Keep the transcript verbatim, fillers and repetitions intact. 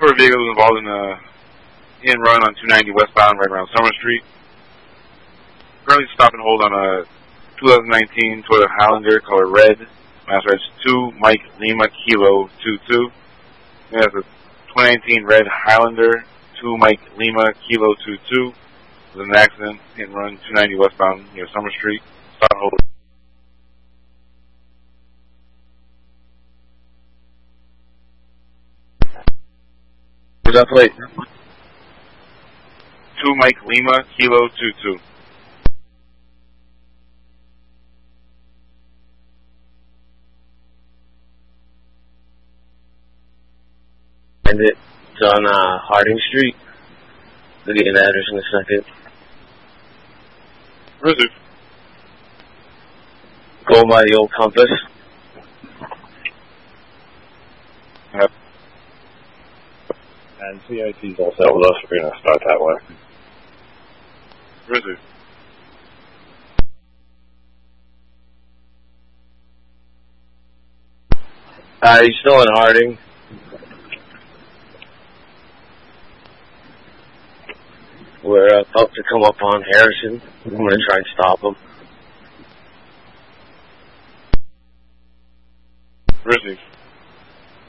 for a vehicle involved in a hit and run on two ninety westbound right around Summer Street. Currently stop and hold on a twenty nineteen Toyota Highlander, color red. Mass Reg two, Mike Lima Kilo two two. And that's a twenty nineteen red Highlander, two Mike Lima Kilo two two. There's an accident, hit and run, two ninety westbound near Summer Street. Stop and hold. What's that plate? two Mike Lima Kilo two two. And it's on uh, Harding Street. We'll get an address in a second. Reserve. Go by the old Compass. Yep. And C I T's all set with us. We're going to start that way. Reserve. Uh, he's still in Harding. We're uh, about to come up on Harrison. I'm going to try and stop him. Reserve.